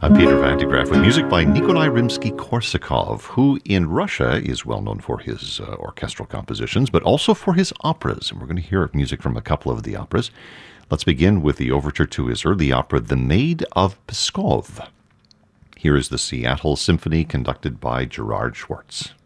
I'm Peter Van de Graaff with music by Nikolai Rimsky-Korsakov, who in Russia is well known for his orchestral compositions, but also for his operas. And we're going to hear music from a couple of the operas. Let's begin with the overture to his early opera, The Maid of Pskov. Here is the Seattle Symphony conducted by Gerard Schwartz.